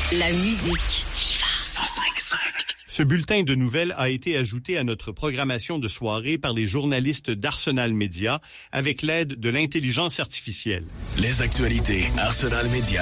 La musique. Ce bulletin de nouvelles a été ajouté à notre programmation de soirée par les journalistes d'Arsenal Média avec l'aide de l'intelligence artificielle. Les actualités Arsenal Média.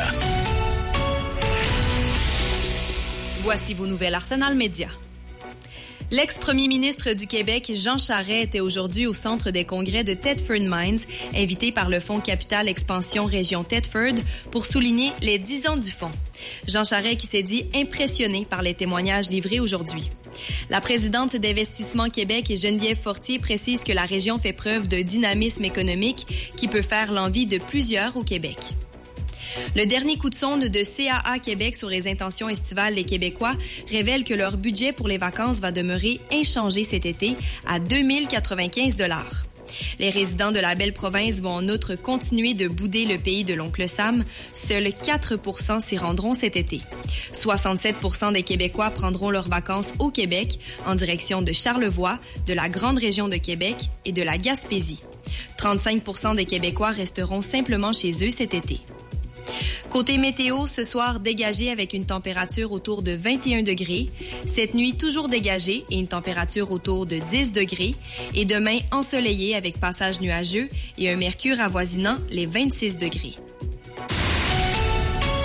Voici vos nouvelles Arsenal Média. L'ex-premier ministre du Québec, Jean Charest, était aujourd'hui au centre des congrès de Thetford Mines, invité par le Fonds Capital Expansion Région Thetford pour souligner les 10 ans du fonds. Jean Charest qui s'est dit impressionné par les témoignages livrés aujourd'hui. La présidente d'Investissement Québec, Geneviève Fortier, précise que la région fait preuve d'un dynamisme économique qui peut faire l'envie de plusieurs au Québec. Le dernier coup de sonde de CAA Québec sur les intentions estivales des Québécois révèle que leur budget pour les vacances va demeurer inchangé cet été à 2095 $. Les résidents de la belle province vont en outre continuer de bouder le pays de l'oncle Sam. Seuls 4 % s'y rendront cet été. 67 % des Québécois prendront leurs vacances au Québec en direction de Charlevoix, de la grande région de Québec et de la Gaspésie. 35 % des Québécois resteront simplement chez eux cet été. Côté météo, ce soir dégagé avec une température autour de 21 degrés. Cette nuit, toujours dégagé et une température autour de 10 degrés. Et demain, ensoleillé avec passage nuageux et un mercure avoisinant les 26 degrés.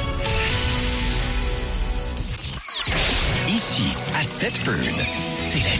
Ici, à Thetford, c'est la